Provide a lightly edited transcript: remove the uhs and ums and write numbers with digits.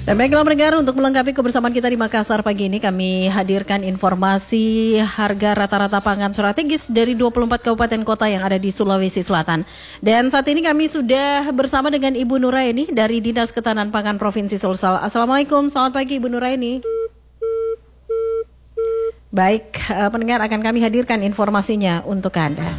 Dan baiklah pendengar, untuk melengkapi kebersamaan kita di Makassar pagi ini kami hadirkan informasi harga rata-rata pangan strategis dari 24 kabupaten kota yang ada di Sulawesi Selatan. Dan saat ini kami sudah bersama dengan Ibu Nuraini dari Dinas Ketahanan Pangan Provinsi Sulsel. Assalamualaikum, selamat pagi Ibu Nuraini. Baik, pendengar, akan kami hadirkan informasinya untuk Anda.